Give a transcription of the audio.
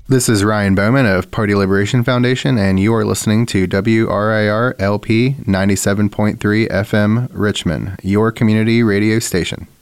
This is Ryan Bowman of Party Liberation Foundation, and you are listening to WRIR LP 97.3 FM Richmond, your community radio station.